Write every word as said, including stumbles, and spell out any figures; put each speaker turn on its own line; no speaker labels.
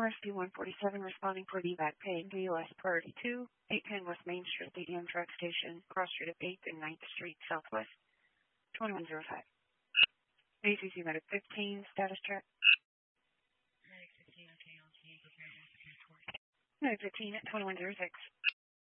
R S P one forty-seven responding for D VAC pay to U S Priority two, eight ten West Main Street, the Amtrak Station, cross street of eighth and ninth Street, Southwest, twenty-one oh five. A C C Medic fifteen, status check. Medic fifteen at twenty-one oh six.